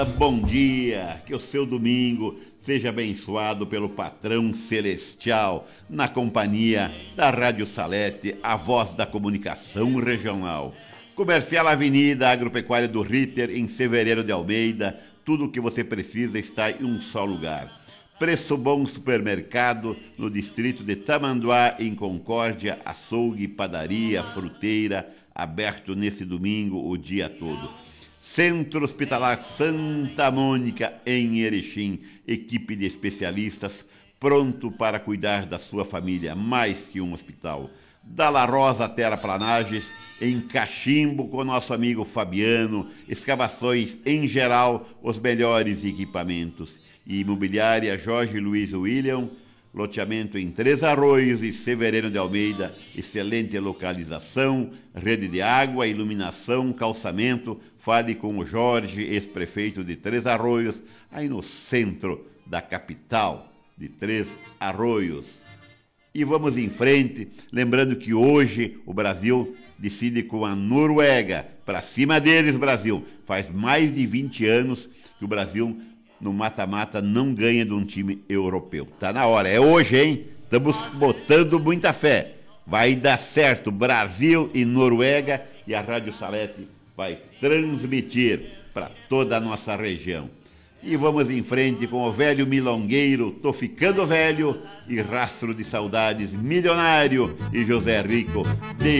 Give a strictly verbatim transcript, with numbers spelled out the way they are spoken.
Bom dia, que o seu domingo seja abençoado pelo patrão celestial, na companhia da Rádio Salete, a voz da comunicação regional. Comercial Avenida Agropecuária do Ritter, em Severiano de Almeida, tudo o que você precisa está em um só lugar. Preço Bom Supermercado, no distrito de Tamanduá, em Concórdia, açougue, padaria, fruteira, aberto nesse domingo o dia todo. Centro Hospitalar Santa Mônica, em Erechim, equipe de especialistas pronto para cuidar da sua família, mais que um hospital. Da La Rosa Terraplanagens, em Cachimbo, com nosso amigo Fabiano, escavações em geral, os melhores equipamentos. E Imobiliária Jorge Luiz William, loteamento em Três Arroios e Severiano de Almeida, excelente localização, rede de água, iluminação, calçamento. Fale com o Jorge, ex-prefeito de Três Arroios, aí no centro da capital de Três Arroios. E vamos em frente, lembrando que hoje o Brasil decide com a Noruega. Para cima deles, Brasil. Faz mais de vinte anos que o Brasil, no mata-mata, não ganha de um time europeu. Tá na hora, é hoje, hein? Estamos botando muita fé. Vai dar certo, Brasil e Noruega, e a Rádio Salete vai transmitir para toda a nossa região. E vamos em frente com o velho milongueiro, Tô Ficando Velho, e Rastro de Saudades, Milionário, e José Rico, de